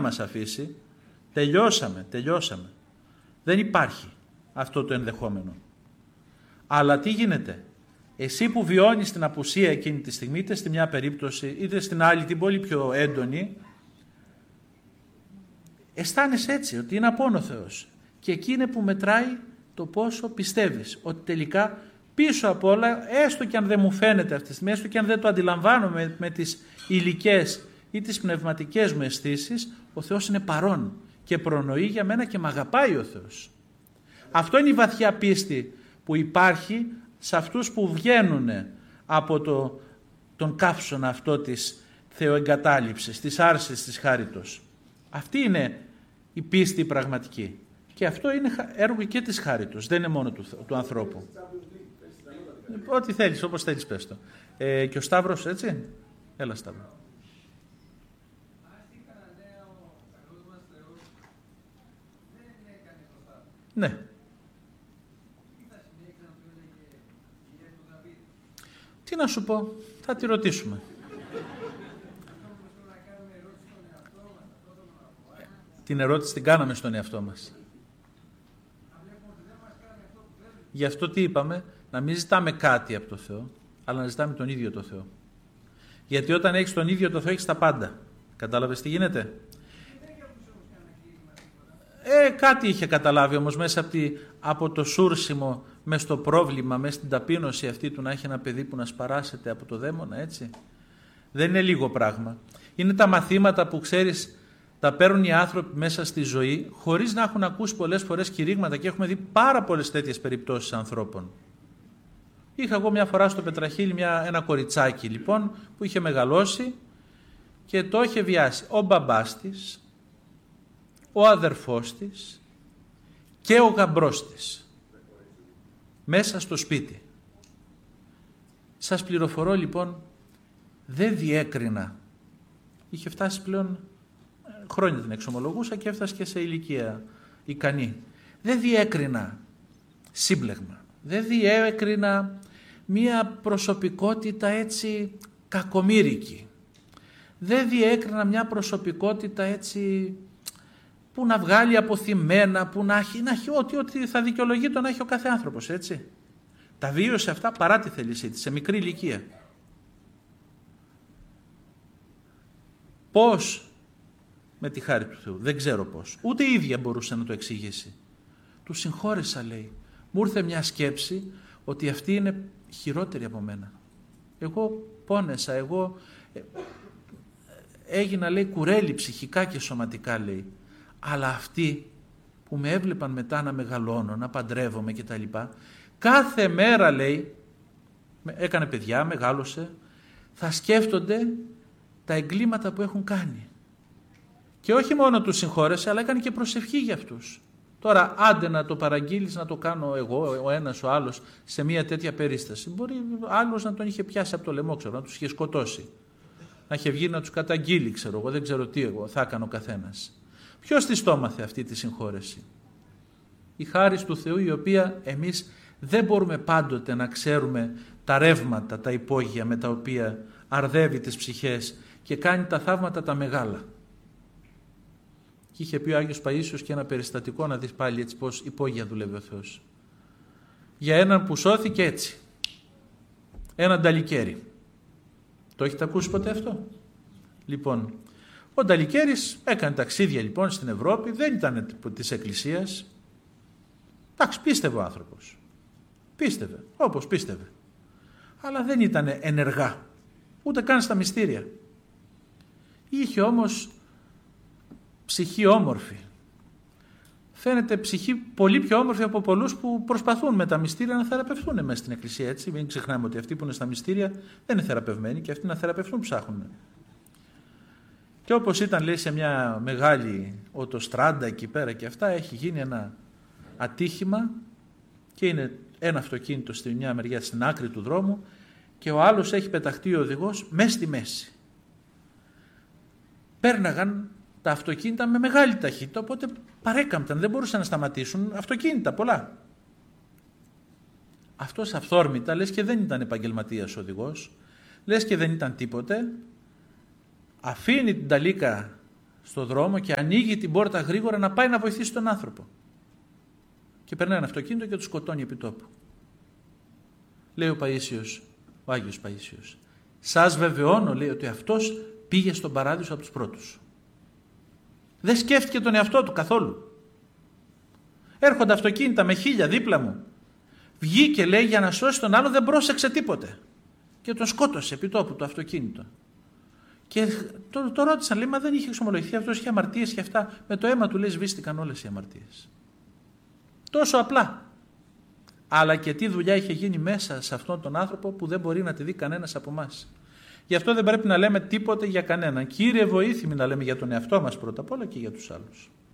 μας αφήσει, τελειώσαμε. Δεν υπάρχει αυτό το ενδεχόμενο. Αλλά τι γίνεται? Εσύ που βιώνεις την απουσία εκείνη τη στιγμή, είτε στη μια περίπτωση, είτε στην άλλη, την πολύ πιο έντονη, αισθάνεσαι έτσι, ότι είναι απόν ο Θεός. Και εκεί είναι που μετράει το πόσο πιστεύεις, ότι τελικά πίσω απ' όλα, έστω και αν δεν μου φαίνεται αυτή τη στιγμή, έστω και αν δεν το αντιλαμβάνομαι με τις υλικές ή τις πνευματικές μου αισθήσεις, ο Θεός είναι παρόν και προνοεί για μένα και με αγαπάει ο Θεός. Αυτό είναι η βαθιά πίστη που υπάρχει σε αυτούς που βγαίνουν από τον καύσωνα αυτό της θεοεγκατάλειψης, της άρσης της χάριτος. Αυτή είναι η πίστη πραγματική. Και αυτό είναι έργο και της χάριτος, δεν είναι μόνο του ανθρώπου. Ό,τι θέλεις, όπως θέλεις πες το. Και ο Σταύρος, έτσι. Έλα Σταύρο. Ναι. Τι να σου πω, θα τη ρωτήσουμε. Την ερώτηση την κάναμε στον εαυτό μας. Γι' αυτό τι είπαμε, να μην ζητάμε κάτι από το Θεό, αλλά να ζητάμε τον ίδιο το Θεό. Γιατί όταν έχεις τον ίδιο το Θεό έχεις τα πάντα. Κατάλαβες τι γίνεται? Κάτι είχε καταλάβει όμως μέσα από το σούρσιμο, μέσα στο πρόβλημα, μέσα στην ταπείνωση αυτή του να έχει ένα παιδί που να σπαράσεται από το δαίμονα, έτσι. Δεν είναι λίγο πράγμα. Είναι τα μαθήματα που ξέρεις, τα παίρνουν οι άνθρωποι μέσα στη ζωή, χωρίς να έχουν ακούσει πολλές φορές κηρύγματα, και έχουμε δει πάρα πολλές τέτοιες περιπτώσεις ανθρώπων. Είχα εγώ μια φορά στο Πετραχίλι ένα κοριτσάκι λοιπόν που είχε μεγαλώσει και το είχε βιάσει ο μπαμπάς της, ο αδερφός της και ο γαμπρός της μέσα στο σπίτι. Σας πληροφορώ λοιπόν, δεν διέκρινα. Είχε φτάσει πλέον, χρόνια την εξομολογούσα και έφτασε και σε ηλικία ικανή. Δεν διέκρινα σύμπλεγμα. Δεν διέκρινα μία προσωπικότητα έτσι κακομοίρικη. Δεν διέκρινα μια προσωπικότητα έτσι που να βγάλει αποθυμένα, που να έχει ό,τι θα δικαιολογεί το να έχει ο κάθε άνθρωπος, έτσι. Τα βίωσε αυτά παρά τη θέλησή της, σε μικρή ηλικία. Πώς? Με τη χάρη του Θεού. Δεν ξέρω πώς. Ούτε η ίδια μπορούσε να το εξηγήσει. Του συγχώρεσα, λέει. Μου ήρθε μια σκέψη ότι αυτή είναι χειρότερη από μένα. Εγώ πόνεσα, εγώ έγινα, λέει, κουρέλι ψυχικά και σωματικά, λέει. Αλλά αυτοί που με έβλεπαν μετά να μεγαλώνω, να παντρεύομαι κτλ. Κάθε μέρα, λέει, έκανε παιδιά, μεγάλωσε, θα σκέφτονται τα εγκλήματα που έχουν κάνει. Και όχι μόνο τους συγχώρεσε, αλλά έκανε και προσευχή για αυτούς. Τώρα, άντε να το παραγγείλεις, να το κάνω εγώ, ο ένας, ο άλλος, σε μια τέτοια περίσταση. Μπορεί άλλος να τον είχε πιάσει από το λαιμό, ξέρω, να τους είχε σκοτώσει. Να είχε βγει να τους καταγγείλει, ξέρω εγώ, δεν ξέρω τι εγώ θα έκανε ο καθένας. Ποιος της το έμαθε αυτή τη συγχώρεση? Η χάρις του Θεού, η οποία εμείς δεν μπορούμε πάντοτε να ξέρουμε τα ρεύματα, τα υπόγεια με τα οποία αρδεύει τις ψυχές και κάνει τα θαύματα τα μεγάλα. Και είχε πει ο Άγιος Παΐσιος και ένα περιστατικό, να δεις πάλι έτσι πως υπόγεια δουλεύει ο Θεός. Για έναν που σώθηκε έτσι. Έναν Νταλικέρι. Το έχετε ακούσει ποτέ αυτό? Λοιπόν, ο Νταλικέρης έκανε ταξίδια λοιπόν στην Ευρώπη, δεν ήταν της Εκκλησίας. Εντάξει, πίστευε ο άνθρωπος. Πίστευε, όπως πίστευε. Αλλά δεν ήταν ενεργά, ούτε καν στα μυστήρια. Είχε όμως ψυχή όμορφη. Φαίνεται ψυχή πολύ πιο όμορφη από πολλούς που προσπαθούν με τα μυστήρια να θεραπευτούν μέσα στην Εκκλησία. Έτσι. Μην ξεχνάμε ότι αυτοί που είναι στα μυστήρια δεν είναι θεραπευμένοι και αυτοί να θεραπευτούν ψάχνουν. Και όπως ήταν, λέει, σε μια μεγάλη οτοστράντα εκεί πέρα και αυτά, έχει γίνει ένα ατύχημα και είναι ένα αυτοκίνητο στη μια μεριά, στην άκρη του δρόμου, και ο άλλος έχει πεταχτεί ο οδηγός μέσα στη μέση. Πέρναγαν τα αυτοκίνητα με μεγάλη ταχύτητα, οπότε παρέκαμπταν, δεν μπορούσαν να σταματήσουν αυτοκίνητα πολλά. Αυτός αυθόρμητα, λες και δεν ήταν επαγγελματίας οδηγός, λες και δεν ήταν τίποτε, αφήνει την ταλίκα στο δρόμο και ανοίγει την πόρτα γρήγορα να πάει να βοηθήσει τον άνθρωπο. Και περνάει ένα αυτοκίνητο και του σκοτώνει επί τόπου. Λέει ο Παΐσιος, ο Άγιος Παΐσιος, σας βεβαιώνω, λέει, ότι αυτός πήγε στον παράδεισο από τους πρώτους. Δεν σκέφτηκε τον εαυτό του καθόλου. Έρχονται αυτοκίνητα με 1000 δίπλα μου. Βγήκε, λέει, για να σώσει τον άλλο, δεν πρόσεξε τίποτε. Και τον σκότωσε επί τόπου το αυτοκίνητο. Και το ρώτησαν, λέει, μα δεν είχε εξομολογηθεί, αυτός είχε αμαρτίες και αυτά. Με το αίμα του, λέει, σβήστηκαν όλες οι αμαρτίες. Τόσο απλά. Αλλά και τι δουλειά είχε γίνει μέσα σε αυτόν τον άνθρωπο που δεν μπορεί να τη δει κανένας από εμάς. Γι' αυτό δεν πρέπει να λέμε τίποτε για κανέναν. Κύριε, βοήθημη να λέμε για τον εαυτό μας πρώτα απ' όλα και για τους άλλους.